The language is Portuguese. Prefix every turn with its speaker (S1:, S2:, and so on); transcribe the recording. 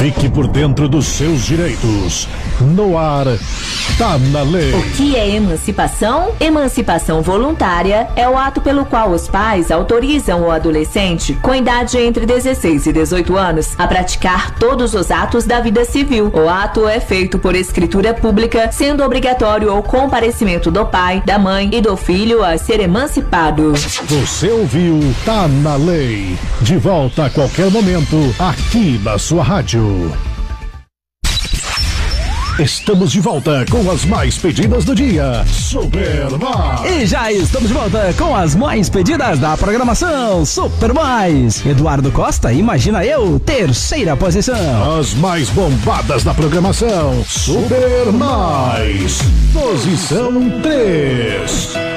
S1: Fique por dentro dos seus direitos. No ar, Tá na Lei.
S2: O que é emancipação? Emancipação voluntária é o ato pelo qual os pais autorizam o adolescente com idade entre 16 e 18 anos a praticar todos os atos da vida civil. O ato é feito por escritura pública, sendo obrigatório o comparecimento do pai, da mãe e do filho a ser emancipado.
S1: Você ouviu Tá na Lei. De volta a qualquer momento, aqui na sua rádio. Estamos de volta com as mais pedidas do dia. Super Mais.
S3: E já estamos de volta com as mais pedidas da programação Super Mais. Eduardo Costa, Imagina Eu, terceira posição.
S1: As mais bombadas da programação Super Mais. Posição 3.